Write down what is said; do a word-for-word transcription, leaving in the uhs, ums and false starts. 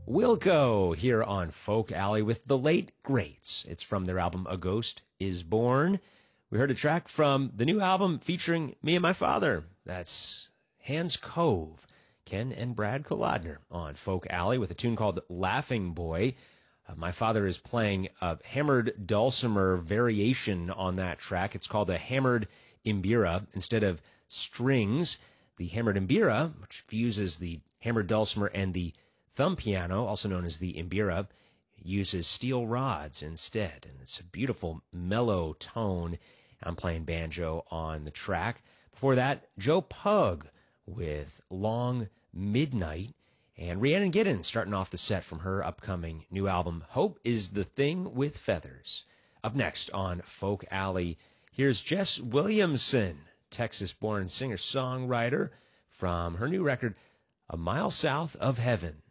Wilco here on Folk Alley with the Late Greats. It's from their album A Ghost Is Born. We heard a track from the new album featuring me and my father. That's Hans Cove, Ken and Brad Kolodner on Folk Alley with a tune called Laughing Boy. Uh, my father is playing a hammered dulcimer variation on that track. It's called a hammered imbira. Instead of strings, the hammered imbira, which fuses the hammered dulcimer and the thumb piano, also known as the imbira, uses steel rods instead. And it's a beautiful, mellow tone. I'm playing banjo on the track. Before that, Joe Pug with Long Midnight. And Rhiannon Giddens starting off the set from her upcoming new album, Hope is the Thing with Feathers. Up next on Folk Alley, here's Jess Williamson, Texas-born singer-songwriter, from her new record, A Mile South of Heaven.